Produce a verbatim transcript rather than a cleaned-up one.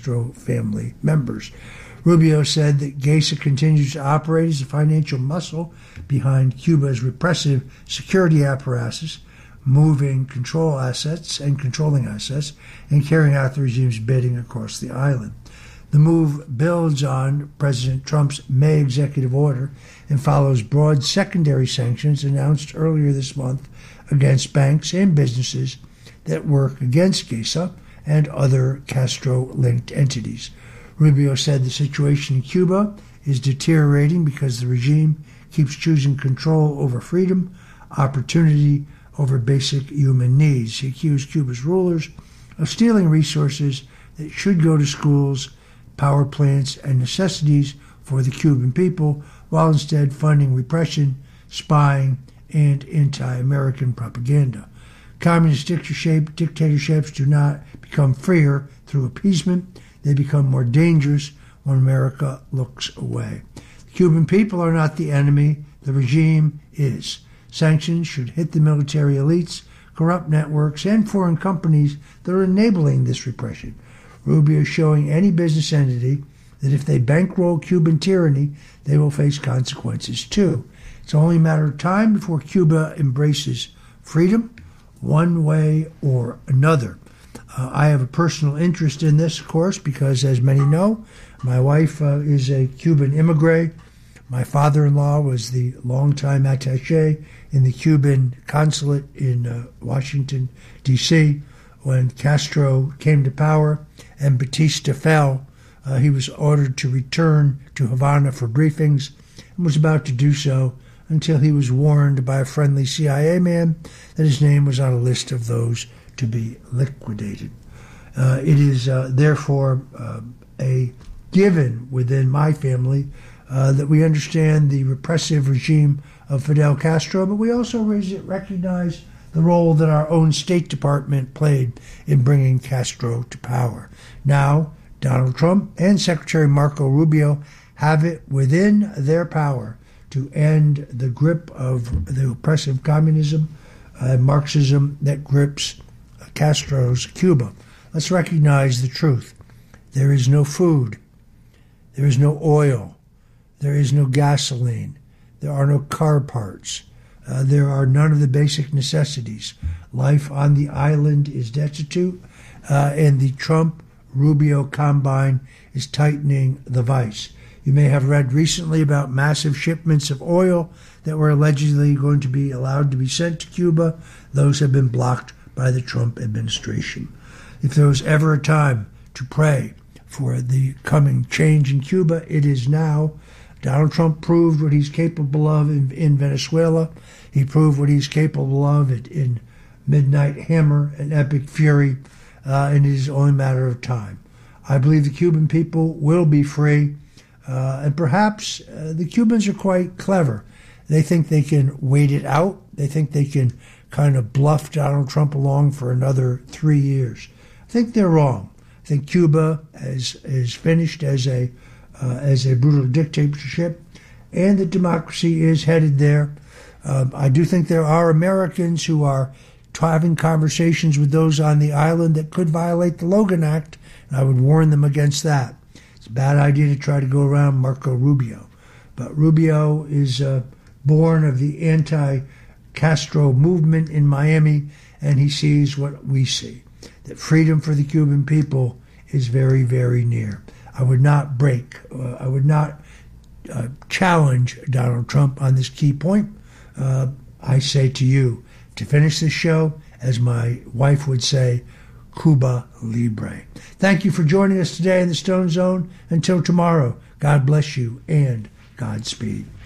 Castro family members. Rubio said that Gesa continues to operate as a financial muscle behind Cuba's repressive security apparatus, moving control assets and controlling assets and carrying out the regime's bidding across the island. The move builds on President Trump's May executive order and follows broad secondary sanctions announced earlier this month against banks and businesses that work against Gesa and other Castro-linked entities. Rubio said the situation in Cuba is deteriorating because the regime keeps choosing control over freedom, opportunity over basic human needs. He accused Cuba's rulers of stealing resources that should go to schools, power plants, and necessities for the Cuban people, while instead funding repression, spying, and anti-American propaganda. Communist dictatorship, dictatorships do not become freer through appeasement. They become more dangerous when America looks away. The Cuban people are not the enemy. The regime is. Sanctions should hit the military elites, corrupt networks, and foreign companies that are enabling this repression. Rubio is showing any business entity that if they bankroll Cuban tyranny, they will face consequences too. It's only a matter of time before Cuba embraces freedom, one way or another. Uh, I have a personal interest in this, of course, because, as many know, my wife uh, is a Cuban immigrant. My father-in-law was the longtime attaché in the Cuban consulate in uh, Washington, D C When Castro came to power and Batista fell, uh, he was ordered to return to Havana for briefings and was about to do so until he was warned by a friendly C I A man that his name was on a list of those to be liquidated. Uh, it is uh, therefore uh, a given within my family uh, that we understand the repressive regime of Fidel Castro, but we also recognize the role that our own State Department played in bringing Castro to power. Now, Donald Trump and Secretary Marco Rubio have it within their power to end the grip of the oppressive communism and uh, Marxism that grips Castro's Cuba. Let's recognize the truth. There is no food. There is no oil. There is no gasoline. There are no car parts. Uh, there are none of the basic necessities. Life on the island is destitute, uh, and the Trump-Rubio combine is tightening the vice. You may have read recently about massive shipments of oil that were allegedly going to be allowed to be sent to Cuba. Those have been blocked by the Trump administration. If there was ever a time to pray for the coming change in Cuba, it is now. Donald Trump proved what he's capable of in, in Venezuela. He proved what he's capable of in, in Midnight Hammer and Epic Fury, uh, and it is only a matter of time. I believe the Cuban people will be free, uh, and perhaps uh, the Cubans are quite clever. They think they can wait it out. They think they can kind of bluff Donald Trump along for another three years. I think they're wrong. I think Cuba is, is finished as a uh, as a brutal dictatorship, and that democracy is headed there. Uh, I do think there are Americans who are having conversations with those on the island that could violate the Logan Act, and I would warn them against that. It's a bad idea to try to go around Marco Rubio. But Rubio is uh, born of the anti-Castro movement in Miami, and he sees what we see, that freedom for the Cuban people is very, very near. I would not break, uh, I would not uh, challenge Donald Trump on this key point. Uh, I say to you, to finish this show, as my wife would say, Cuba Libre. Thank you for joining us today in the Stone Zone. Until tomorrow, God bless you and Godspeed.